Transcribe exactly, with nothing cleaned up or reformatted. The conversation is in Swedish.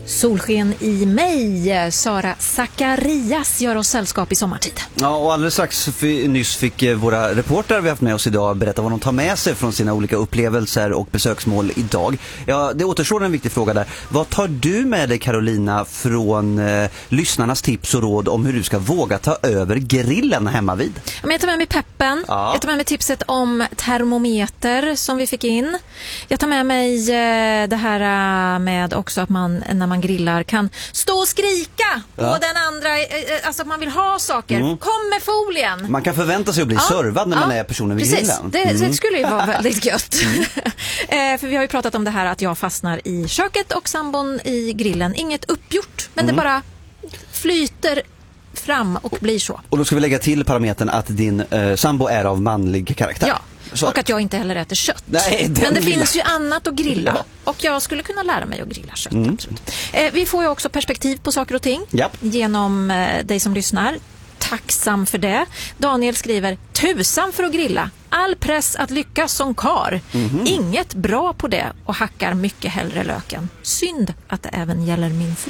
Solsken i mig. Sara Zacharias gör oss sällskap i sommartid. Ja, och alldeles strax f- nyss fick våra reportrar vi haft med oss idag berätta vad de tar med sig från sina olika upplevelser och besöksmål idag. Ja, det återstår en viktig fråga där. Vad tar du med dig, Carolina, från eh, lyssnarnas tips och råd om hur du ska våga ta över grillen hemma vid? Jag tar med mig peppen. Ja. Jag tar med mig tipset om termometer som vi fick in. Jag tar med mig eh, det här eh, med också att man när man grillar kan stå och skrika på Ja. den andra, eh, alltså att man vill ha saker. Mm. Kom med folien! Man kan förvänta sig att bli ja. servad när ja. man är personen vid Precis. grillen. Det, Mm. det skulle ju vara väldigt gött. Mm. eh, för vi har ju pratat om det här att jag fastnar i köket och sambon i grillen. Inget uppgjort, men Mm. det bara flyter fram och blir så. Och då ska vi lägga till parametern att din eh, sambo är av manlig karaktär. Ja. Så. Och att jag inte heller äter kött. Nej, men det lilla. finns ju annat att grilla. Ja. Och jag skulle kunna lära mig att grilla kött. Mm. Absolut. Eh, vi får ju också perspektiv på saker och ting. Japp. Genom eh, dig som lyssnar. Tacksam för det. Daniel skriver: tusan för att grilla. All press att lyckas som kar. Mm-hmm. Inget bra på det och hackar mycket hellre löken. Synd att det även gäller min fru.